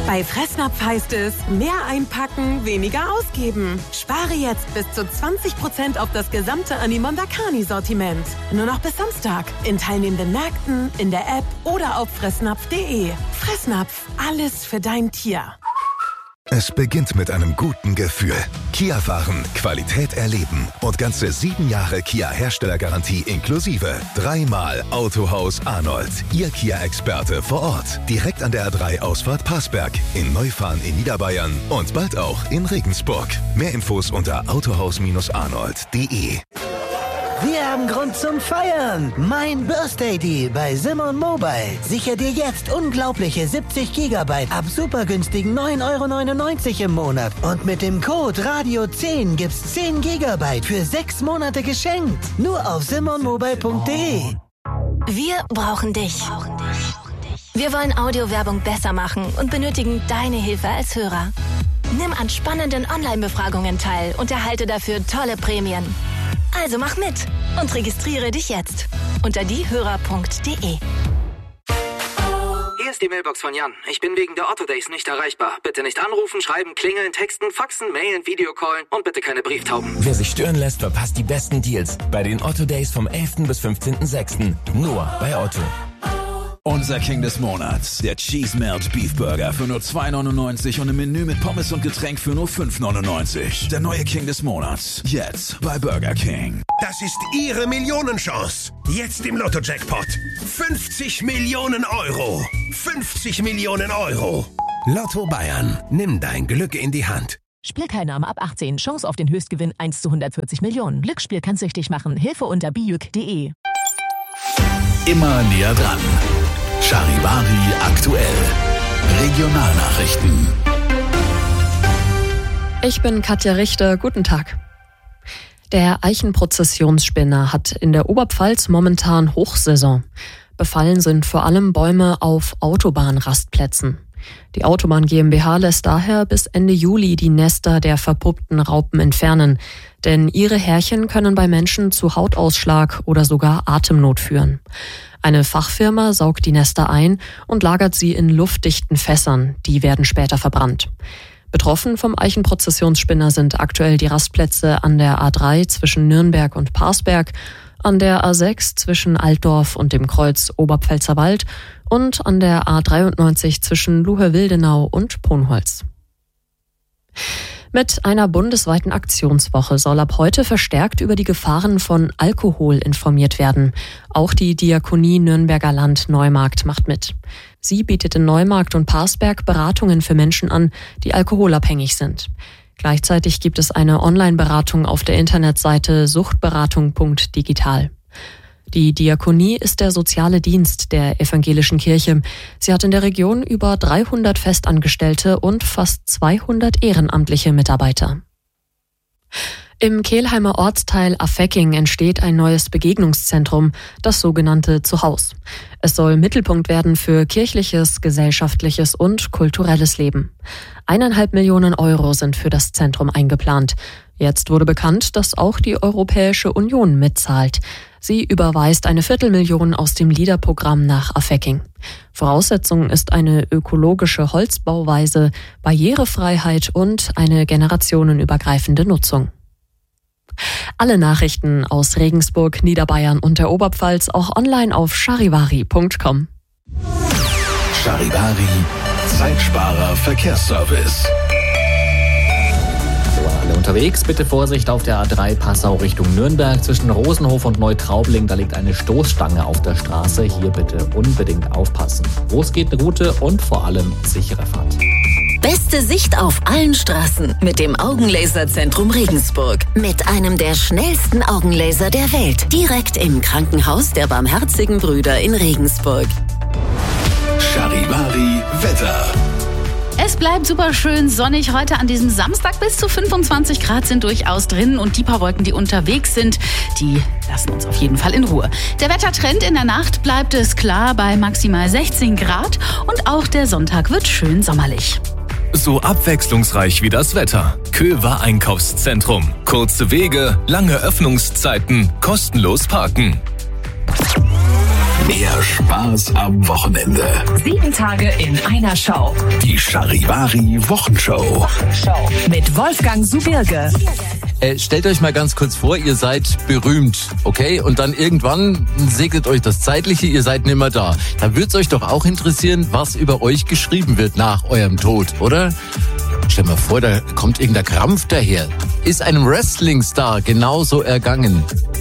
Bei Fressnapf heißt es, mehr einpacken, weniger ausgeben. Spare jetzt bis zu 20% auf das gesamte Animon Dakani-Sortiment. Nur noch bis Samstag. In teilnehmenden Märkten, in der App oder auf fressnapf.de. Fressnapf, alles für dein Tier. Es beginnt mit einem guten Gefühl. Kia fahren, Qualität erleben und ganze 7 Jahre Kia-Herstellergarantie inklusive. 3-mal Autohaus Arnold. Ihr Kia-Experte vor Ort. Direkt an der A3-Ausfahrt Parsberg. In Neufahren in Niederbayern und bald auch in Regensburg. Mehr Infos unter autohaus-arnold.de. Wir haben Grund zum Feiern. Mein Birthday Deal bei Simon Mobile. Sicher dir jetzt unglaubliche 70 GB ab supergünstigen 9,99 € im Monat. Und mit dem Code Radio10 gibt's 10 GB für 6 Monate geschenkt. Nur auf simonmobile.de. Wir brauchen dich. Wir wollen Audiowerbung besser machen und benötigen deine Hilfe als Hörer. Nimm an spannenden Online-Befragungen teil und erhalte dafür tolle Prämien. Also mach mit und registriere dich jetzt unter diehörer.de. Hier ist die Mailbox von Jan. Ich bin wegen der Otto Days nicht erreichbar. Bitte nicht anrufen, schreiben, klingeln, texten, faxen, mailen, Videocallen und bitte keine Brieftauben. Wer sich stören lässt, verpasst die besten Deals bei den Otto Days vom 11. bis 15.06. Nur bei Otto. Unser King des Monats, der Cheese Melt Beef Burger für nur 2,99 € und im Menü mit Pommes und Getränk für nur 5,99 €. Der neue King des Monats, jetzt bei Burger King. Das ist Ihre Millionenchance. Jetzt im Lotto-Jackpot. 50 Millionen €. 50 Millionen €. Lotto Bayern. Nimm dein Glück in die Hand. Spielteilnahme ab 18. Chance auf den Höchstgewinn 1 zu 140 Millionen. Glücksspiel kann süchtig machen. Hilfe unter bijuk.de. Immer näher dran. Charivari aktuell. Regionalnachrichten. Ich bin Katja Richter. Guten Tag. Der Eichenprozessionsspinner hat in der Oberpfalz momentan Hochsaison. Befallen sind vor allem Bäume auf Autobahnrastplätzen. Die Autobahn GmbH lässt daher bis Ende Juli die Nester der verpuppten Raupen entfernen, denn ihre Härchen können bei Menschen zu Hautausschlag oder sogar Atemnot führen. Eine Fachfirma saugt die Nester ein und lagert sie in luftdichten Fässern, die werden später verbrannt. Betroffen vom Eichenprozessionsspinner sind aktuell die Rastplätze an der A3 zwischen Nürnberg und Parsberg, an der A6 zwischen Altdorf und dem Kreuz Oberpfälzerwald und an der A93 zwischen Luhe-Wildenau und Ponholz. Mit einer bundesweiten Aktionswoche soll ab heute verstärkt über die Gefahren von Alkohol informiert werden. Auch die Diakonie Nürnberger Land Neumarkt macht mit. Sie bietet in Neumarkt und Parsberg Beratungen für Menschen an, die alkoholabhängig sind. Gleichzeitig gibt es eine Online-Beratung auf der Internetseite suchtberatung.digital. Die Diakonie ist der soziale Dienst der evangelischen Kirche. Sie hat in der Region über 300 Festangestellte und fast 200 ehrenamtliche Mitarbeiter. Im Kelheimer Ortsteil Affecking entsteht ein neues Begegnungszentrum, das sogenannte Zuhaus. Es soll Mittelpunkt werden für kirchliches, gesellschaftliches und kulturelles Leben. 1,5 Millionen € sind für das Zentrum eingeplant. Jetzt wurde bekannt, dass auch die Europäische Union mitzahlt. Sie überweist 250.000 aus dem LEADER-Programm nach Affecking. Voraussetzung ist eine ökologische Holzbauweise, Barrierefreiheit und eine generationenübergreifende Nutzung. Alle Nachrichten aus Regensburg, Niederbayern und der Oberpfalz auch online auf charivari.com. Charivari, Zeitsparer Verkehrsservice. Alle unterwegs, bitte Vorsicht auf der A3 Passau Richtung Nürnberg zwischen Rosenhof und Neutraubling. Da liegt eine Stoßstange auf der Straße. Hier bitte unbedingt aufpassen. Groß geht eine gute und vor allem sichere Fahrt. Beste Sicht auf allen Straßen mit dem Augenlaserzentrum Regensburg. Mit einem der schnellsten Augenlaser der Welt. Direkt im Krankenhaus der Barmherzigen Brüder in Regensburg. Charivari Wetter. Es bleibt super schön sonnig heute an diesem Samstag. Bis zu 25 Grad sind durchaus drin und die paar Wolken, die unterwegs sind, die lassen uns auf jeden Fall in Ruhe. Der Wettertrend in der Nacht bleibt es klar bei maximal 16 Grad und auch der Sonntag wird schön sommerlich. So abwechslungsreich wie das Wetter. Köver Einkaufszentrum. Kurze Wege, lange Öffnungszeiten, kostenlos parken. Mehr Spaß am Wochenende. 7 Tage in einer Show. Die Charivari Wochenshow. Mit Wolfgang Subirge. Stellt euch mal ganz kurz vor, ihr seid berühmt, okay? Und dann irgendwann segnet euch das Zeitliche, ihr seid nimmer da. Da wird's euch doch auch interessieren, was über euch geschrieben wird nach eurem Tod, oder? Stell mal vor, da kommt irgendein Krampf daher. Ist einem Wrestling-Star genauso ergangen.